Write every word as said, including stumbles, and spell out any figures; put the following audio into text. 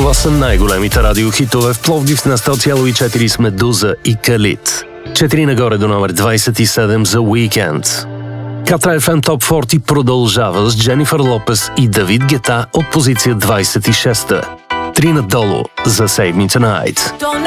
Това са най-големите радиохитове в Пловдив. На сто цяло и четири с Медуза и Калит. Четири нагоре до номер двадесет и седем за Уикенд. Катра еф ем Топ сорок продължава с Дженифър Лопес и Давид Гета от позиция двадесет и шеста. Три надолу за Save Me Tonight.